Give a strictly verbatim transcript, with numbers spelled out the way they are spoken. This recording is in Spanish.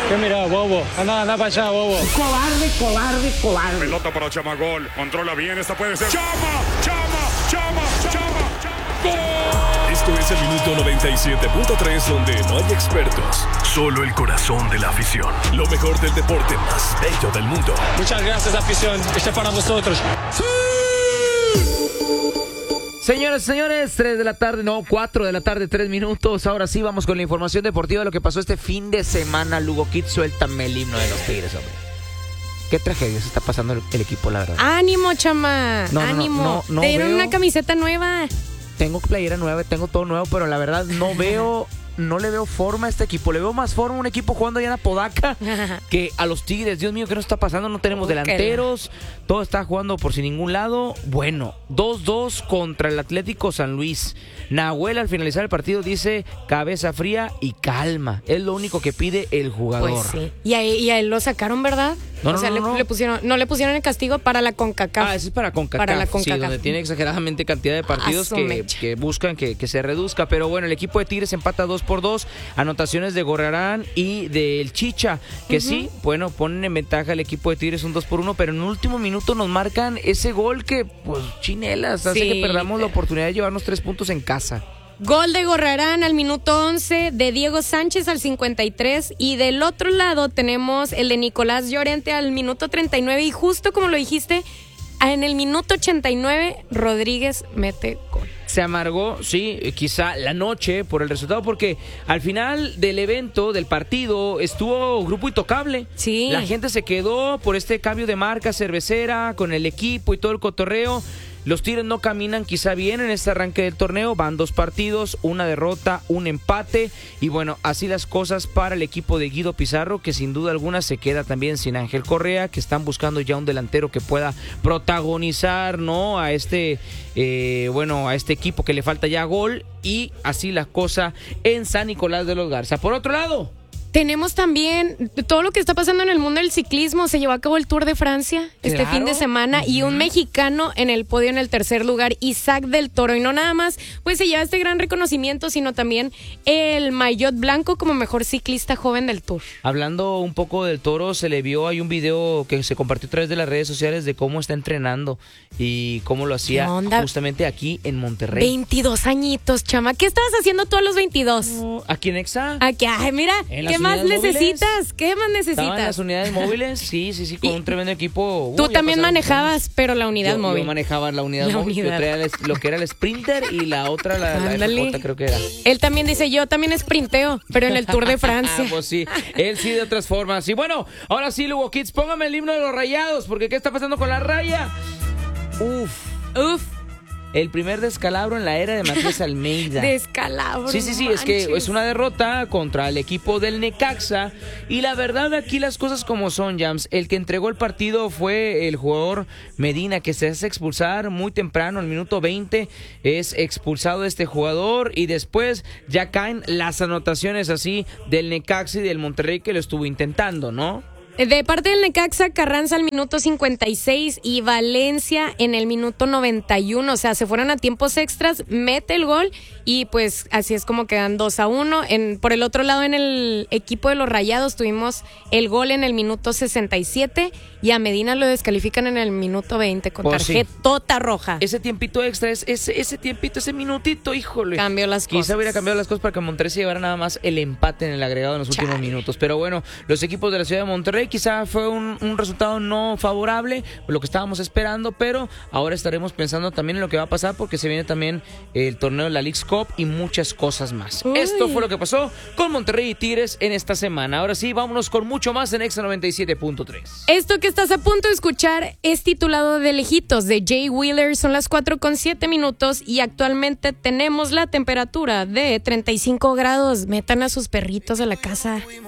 ¿Qué mira, bobo? Anda, anda para allá, bobo. Cobarde, cobarde, cobarde. Pelota para Chama, gol. Controla bien, esta puede ser. ¡Chama! ¡Chama! ¡Chama! ¡Chama! ¡Gol! Esto es el minuto noventa y siete punto tres, donde no hay expertos, solo el corazón de la afición. Lo mejor del deporte más bello del mundo. Muchas gracias, afición. Este es para vosotros. ¡Sí! Señoras y señores, tres de la tarde, no, cuatro de la tarde, tres minutos. Ahora sí vamos con la información deportiva de lo que pasó este fin de semana. Lugo Kid, suéltame el himno de los Tigres, hombre. Qué tragedia se está pasando el, el equipo, la verdad. Ánimo, chama, no, no, ánimo. No, no, no Te dieron veo... una camiseta nueva. Tengo playera nueva, tengo todo nuevo, pero la verdad no veo... No le veo forma a este equipo. Le veo más forma a un equipo jugando allá en Apodaca que a los Tigres. Dios mío, ¿qué nos está pasando? No tenemos delanteros. Todo está jugando por sin ningún lado. Bueno, dos dos contra el Atlético San Luis. Nahuel al finalizar el partido dice cabeza fría y calma. Es lo único que pide el jugador. Pues sí. Y a, y a él lo sacaron, ¿verdad? No, o no, sea, no, le, no. le pusieron, no le pusieron el castigo para la CONCACAF. Ah, eso es para CONCACAF. Para la Sí, CONCACAF. donde tiene exageradamente cantidad de partidos Ah, que, que buscan que, que se reduzca. Pero bueno, el equipo de Tigres empata dos por dos. Anotaciones de Gorrarán y del Chicha, que uh-huh. sí, bueno, ponen en ventaja el equipo de Tigres un dos por uno, pero en el último minuto nos marcan ese gol que, pues, chinelas, hace sí. que perdamos la oportunidad de llevarnos tres puntos en casa. Gol de Gorrarán al minuto once, de Diego Sánchez al cincuenta y tres, y del otro lado tenemos el de Nicolás Llorente al minuto treinta y nueve, y justo como lo dijiste, en el minuto ochenta y nueve Rodríguez mete gol. Se amargó, sí, quizá la noche por el resultado, porque al final del evento, del partido, estuvo Grupo Intocable. Sí. La gente se quedó por este cambio de marca cervecera con el equipo y todo el cotorreo. Los Tigres no caminan quizá bien en este arranque del torneo, van dos partidos, una derrota, un empate, y bueno, así las cosas para el equipo de Guido Pizarro, que sin duda alguna se queda también sin Ángel Correa, que están buscando ya un delantero que pueda protagonizar, ¿no? A este, eh, bueno, a este equipo que le falta ya gol, y así la cosa en San Nicolás de los Garza. Por otro lado, tenemos también todo lo que está pasando en el mundo del ciclismo. Se llevó a cabo el Tour de Francia este claro. fin de semana, uh-huh. y un mexicano en el podio en el tercer lugar, Isaac del Toro. Y no nada más, pues se lleva este gran reconocimiento, sino también el maillot blanco como mejor ciclista joven del Tour. Hablando un poco del Toro, se le vio, hay un video que se compartió a través de las redes sociales de cómo está entrenando y cómo lo hacía justamente aquí en Monterrey. veintidós añitos, chama. ¿Qué estabas haciendo tú a los veintidós? No, aquí en Exa. Aquí, ay, mira, ¿qué más necesitas? Móviles. ¿Qué más necesitas? Estaban las unidades móviles, sí, sí, sí, con un tremendo equipo. Tú uh, también manejabas, pero la unidad yo, móvil. Yo manejaba la unidad la móvil, unidad. yo traía el, lo que era el Sprinter y la otra, la, la F J, creo que era. Él también dice, yo también sprinteo, pero en el Tour de Francia. Pues sí, él sí de otras formas. Y bueno, ahora sí, Lugo Kids, póngame el himno de los Rayados, porque ¿qué está pasando con la raya? Uf, uf. El primer descalabro en la era de Matías Almeida. Descalabro. Sí, sí, sí, manches. Es que es una derrota contra el equipo del Necaxa. Y la verdad, aquí las cosas como son, Jams. El que entregó el partido fue el jugador Medina, que se hace expulsar muy temprano, al minuto veinte. Es expulsado este jugador. Y después ya caen las anotaciones así del Necaxa y del Monterrey, que lo estuvo intentando, ¿no? De parte del Necaxa, Carranza al minuto cincuenta y seis y Valencia en el minuto noventa y uno. O sea, se fueron a tiempos extras, mete el gol y pues así es como quedan dos a uno. En, por el otro lado, en el equipo de los Rayados tuvimos el gol en el minuto sesenta y siete y a Medina lo descalifican en el minuto veinte con pues tarjetota sí. roja. Ese tiempito extra, es, ese, ese tiempito, ese minutito, híjole. Cambió las cosas. Quizá hubiera cambiado las cosas para que Monterrey se llevara nada más el empate en el agregado en los Chale. últimos minutos. Pero bueno, los equipos de la ciudad de Monterrey quizá fue un, un resultado no favorable, lo que estábamos esperando, pero ahora estaremos pensando también en lo que va a pasar, porque se viene también el torneo de la Leagues Cup y muchas cosas más. Uy. Esto fue lo que pasó con Monterrey y Tigres en esta semana. Ahora sí, vámonos con mucho más en Exa noventa y siete punto tres. Esto que estás a punto de escuchar es titulado De Lejitos, de Jay Wheeler. Son las cuatro con siete minutos y actualmente tenemos la temperatura de treinta y cinco grados. Metan a sus perritos a la casa.